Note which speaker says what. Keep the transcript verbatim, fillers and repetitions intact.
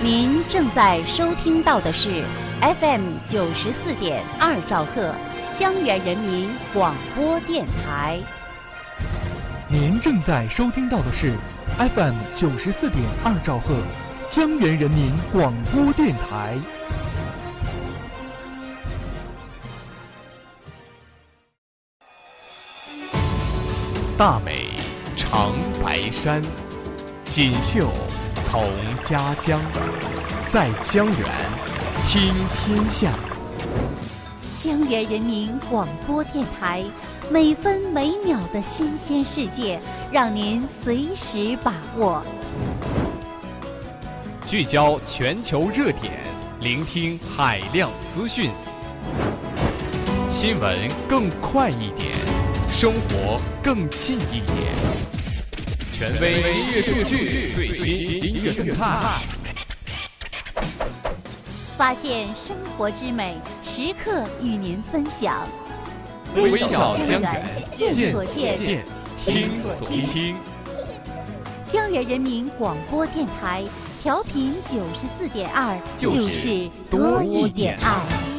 Speaker 1: 您正在收听到的是 F M 九十四点二兆赫，江源人民广播电台。
Speaker 2: 您正在收听到的是 F M 九十四点二兆赫，江源人民广播电台。
Speaker 3: 大美长白山，锦绣同家乡，在江源听天下。
Speaker 1: 江源人民广播电台，每分每秒的新鲜世界，让您随时把握。
Speaker 3: 聚焦全球热点，聆听海量资讯，新闻更快一点，生活更近一点。权威音乐数据，最新音乐动态，
Speaker 1: 发现生活之美，时刻与您分享。
Speaker 3: 微笑江源，
Speaker 1: 见所见，
Speaker 3: 听所听。
Speaker 1: 江源人民广播电台，调频九十四点二，就是多一点爱。